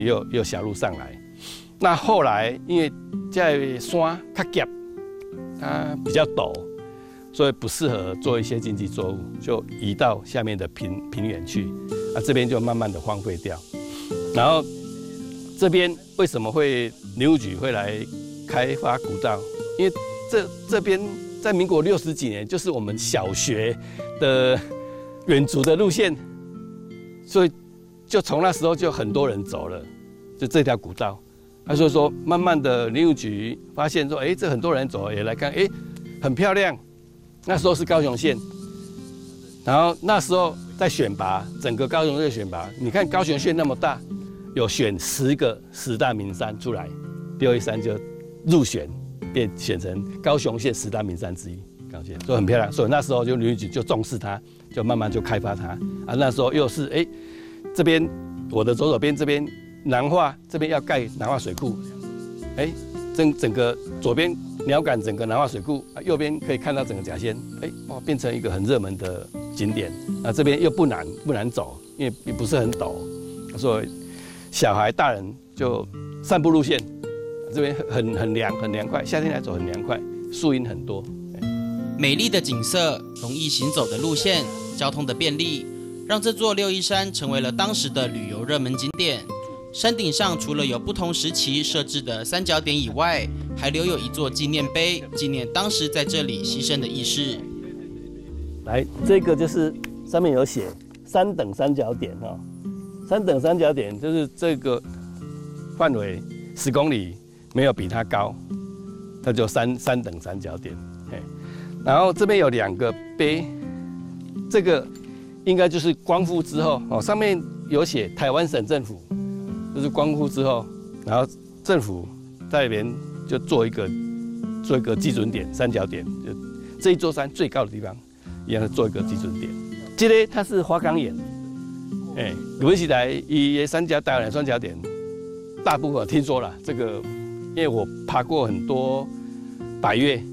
也有小路上来。那后来因为在山较急，它比较陡，所以不适合做一些经济作物，就移到下面的平原去。这边就慢慢的荒废掉。然后这边为什么会林务局会来开发古道？因为这边在民国60几年就是我们小学的远足的路线，所以就从那时候就很多人走了，就这条古道。所以说慢慢的林务局发现说，这很多人走也来看，很漂亮。那时候是高雄县，然后那时候在选拔，整个高雄县选拔，你看高雄县那么大，有选10个10大名山出来，613山就入选，变选成高雄县10大名山之一，高雄县，所以很漂亮。所以那时候就林务局就重视它，就慢慢就开发它。那时候又是这边我的左手边这边南化这边要盖南化水库，整个左边鸟港整个南化水库，右边可以看到整个甲仙，变成一个很热门的景点。这边又不难走，因为也不是很陡，所以小孩大人就散步路线，这边很凉快，夏天来走很凉快，树荫很多。 美丽的景色，容易行走的路线，交通的便利，让这座613山成为了当时的旅游热门景点。山顶上除了有不同时期设置的三角点以外，还留有一座纪念碑，纪念当时在这里牺牲的义士。 来，这个就是上面有写3等三角点3等三角点就是这个范围10公里没有比它高，它就三等三角点。然后这边有2个碑，这个应该就是光复之后上面有写台湾省政府。就是光复之后，然后政府在那边就做一个基准点，三角点，就这一座山最高的地方，一样做一个基准点。这个它是花岗岩，有起来以三角大三角点，大部分听说了这个，因为我爬过很多百岳，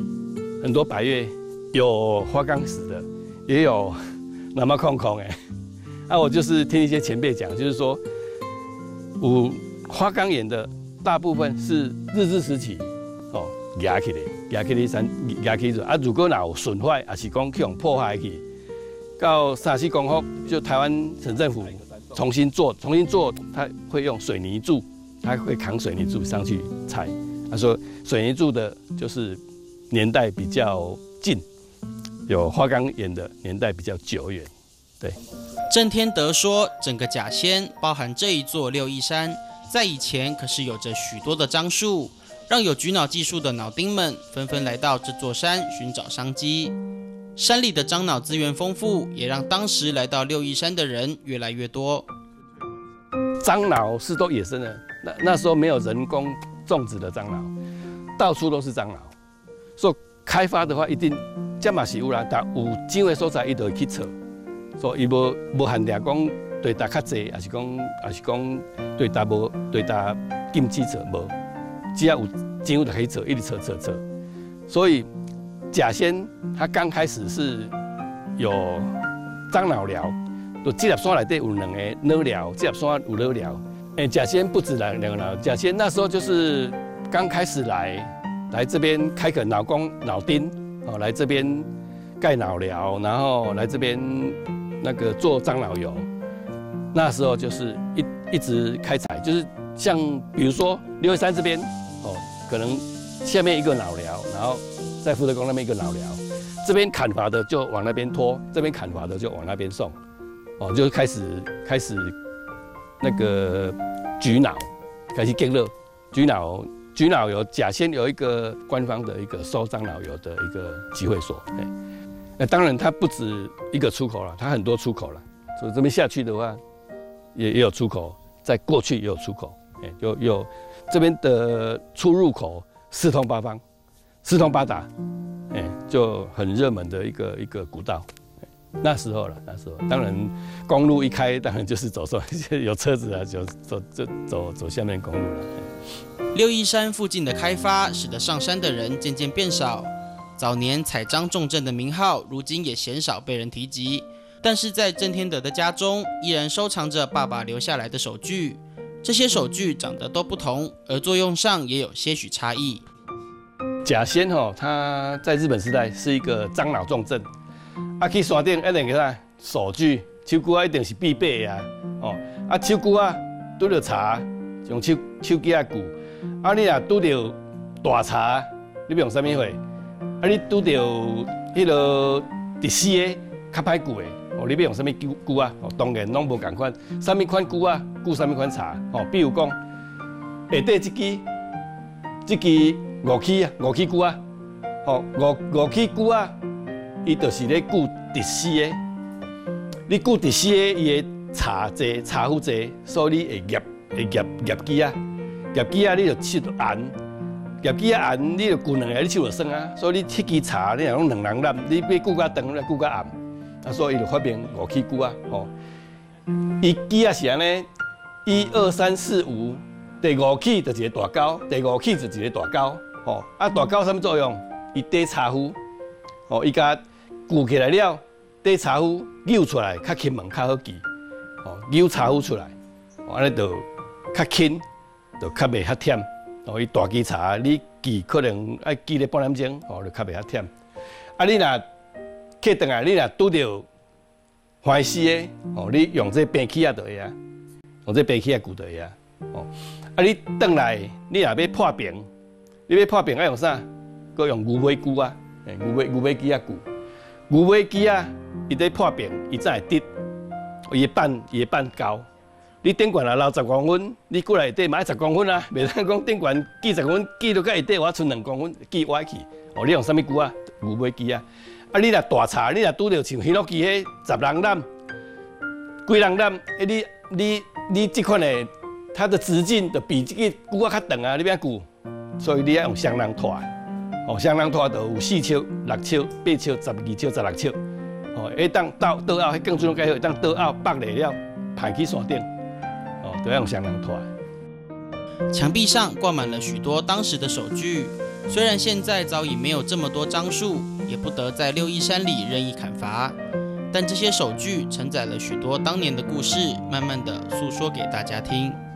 有花岗石的，也有那么空我就是听一些前辈讲，就是说。花岗岩的大部分是日治时期压起来山压起来如果有损坏，还是讲去用破坏去，到3、4公分，就台湾省政府重新做，它会用水泥柱，它会扛水泥柱上去踩。他说水泥柱的就是年代比较近，有花岗岩的年代比较久远，对。 郑天德说，整个甲仙包含这一座613山，在以前可是有着许多的樟树，让有菊脑技术的脑丁们纷纷来到这座山寻找商机。山里的樟脑资源丰富，也让当时来到613山的人越来越多。 樟脑是都野生的，那时候没有人工种植的樟脑，到处都是樟脑，所以开发的话一定这嘛是有啦，但有机会所在伊就会去找。所以伊无限定讲对大较济，还是讲对大禁止找无，只要有机会就可以找，一直找。所以甲仙它刚开始是有樟脑寮，就这粒山内底有2个脑寮，这粒山有脑寮。甲仙不止2个脑，甲仙那时候就是刚开始来这边开垦脑丁，来这边盖脑寮，然后来这边。那个做樟脑油，那时候就是一直开采，就是像比如说613山这边可能下面一个脑寮，然后在福德宫那边一个脑寮，这边砍伐的就往那边拖，这边砍伐的就往那边送，就开始那个菊脑开始建热，菊脑油甲仙有一个官方的一个收樟脑油的一个集会所。当然，它不止一个出口了，它很多出口了。所以这边下去的话，也有出口，在过去也有出口，有这边的出入口四通八方，四通八达，就很热门的一个古道。那时候当然公路一开，当然就是走有车子啊，就走下面公路了。 613山附近的开发，使得上山的人渐渐变少。早年采樟重镇的名号，如今也鲜少被人提及。但是在郑天德的家中，依然收藏着爸爸留下来的手锯。 这些手具长得都不同，而作用上也有些许差异。 甲仙它在日本时代是一个樟脑重镇，去山顶一定个啥手具，手鼓一定是必备的手鼓拄着茶，用手机鼓。你若拄着大茶，你要用啥物货？你拄着迄落第四个较歹鼓的，你要用啥物鼓啊？当然拢无共款，啥物款鼓啊，鼓啥物款茶。比如讲，下底这支5起鼓啊，5起鼓啊，伊就是咧鼓第四个。你鼓第四个，伊的茶侪茶壶侪，所以你会夹机啊，夹机啊，你就手就按。夹机啊按，你就鼓两下，你手就酸啊。所以你迄支茶，你若讲两人揽，你要鼓较长，你鼓较暗，所以伊就发明5起鼓啊。伊机啊是安尼，1、2、3、4、5，第5起就是一个大钩，第5起就是一个大钩。大钩啥物作用？伊底茶壶，伊甲鼓起来了，底茶壶扭出来较轻门较好记。扭茶壶出来，安尼就较轻，就较袂遐忝。伊大支茶，你记可能爱记咧半点钟，就较袂遐忝。你若客转来，你若拄着欢喜的，你用这平起啊就会啊，用这平起啊鼓就会啊。你转来，你若要破冰，你要破冰爱用啥？搁用牛尾鼓啊，牛尾机啊鼓。牛尾机啊，伊在破冰，伊才会直，伊会板高。你顶悬啊留10公分，你过来下底嘛爱10公分啊，袂当讲顶悬记10公分，记到到下底我剩2公分，记歪去。你用啥物鼓啊？牛尾机啊。你若大茶，你若拄着像喜乐机迄10人揽、几人揽，你这款的，它的直径就比这个鼓啊较长啊，你要鼓，所以你要用双人拖。双人拖就有4尺、6尺、8尺、12尺、16尺。会当倒后，迄更准介好，会当倒后绑来了，排去山顶。都要用双人拖。 墙壁上挂满了许多当时的手具，虽然现在早已没有这么多樟树，也不得在六义山里任意砍伐，但这些手具承载了许多当年的故事，慢慢的诉说给大家听。